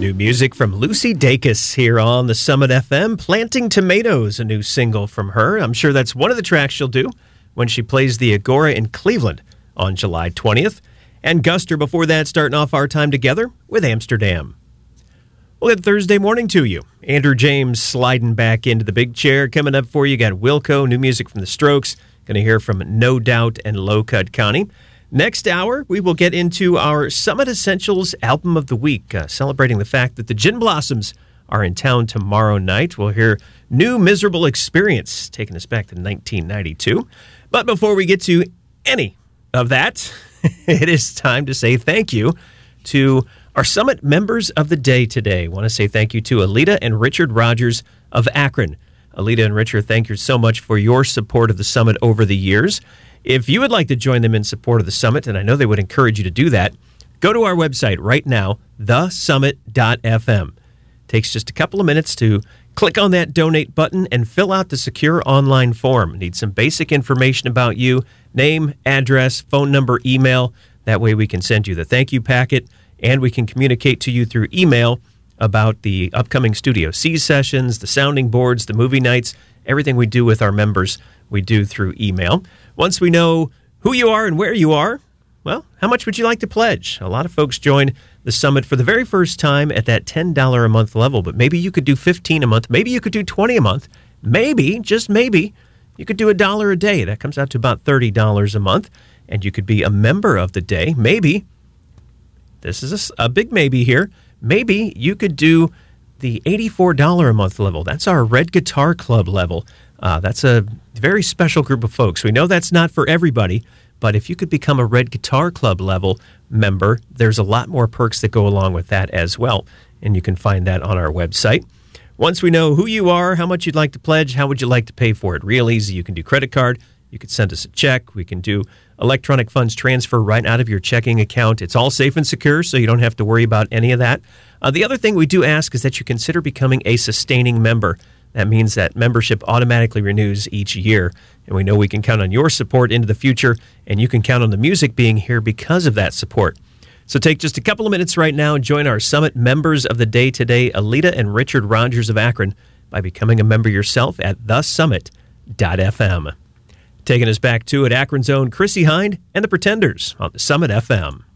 New music from Lucy Dacus here on the Summit FM. Planting Tomatoes, a new single from her. I'm sure that's one of the tracks she'll do when she plays the Agora in Cleveland on July 20th. And Guster before that, starting off our time together with Amsterdam. Well, good Thursday morning to you. Andrew James sliding back into the big chair. Coming up for you, got Wilco, new music from the Strokes. Going to hear from No Doubt and Low Cut Connie. Next hour, we will get into our Summit Essentials Album of the Week, celebrating the fact that the Gin Blossoms are in town tomorrow night. We'll hear New Miserable Experience, taking us back to 1992. But before we get to any of that, it is time to say thank you to our Summit members of the day today. I want to say thank you to Alita and Richard Rogers of Akron. Alita and Richard, thank you so much for your support of the Summit over the years. If you would like to join them in support of the Summit, and I know they would encourage you to do that, go to our website right now, thesummit.fm. Takes just a couple of minutes to click on that donate button and fill out the secure online form. Need some basic information about you, name, address, phone number, email. That way we can send you the thank you packet, and we can communicate to you through email about the upcoming Studio C sessions, the sounding boards, the movie nights, everything we do with our members, we do through email. Once we know who you are and where you are, well, how much would you like to pledge? A lot of folks join the Summit for the very first time at that $10 a month level, but maybe you could do $15 a month. Maybe you could do $20 a month. Maybe, just maybe, you could do $1 a day. That comes out to about $30 a month, and you could be a member of the day. Maybe, this is a big maybe here, maybe you could do the $84 a month level. That's our Red Guitar Club level. That's a very special group of folks. We know that's not for everybody, but if you could become a Red Guitar Club level member, there's a lot more perks that go along with that as well, and you can find that on our website. Once we know who you are, how much you'd like to pledge, how would you like to pay for it? Real easy. You can do credit card. You could send us a check. We can do electronic funds transfer right out of your checking account. It's all safe and secure, so you don't have to worry about any of that. The other thing we do ask is that you consider becoming a sustaining member. That means that membership automatically renews each year, and we know we can count on your support into the future, and you can count on the music being here because of that support. So take just a couple of minutes right now and join our Summit members of the day today, Alita and Richard Rogers of Akron, by becoming a member yourself at thesummit.fm. Taking us back to it, Akron's own Chrissy Hind and the Pretenders on the Summit FM.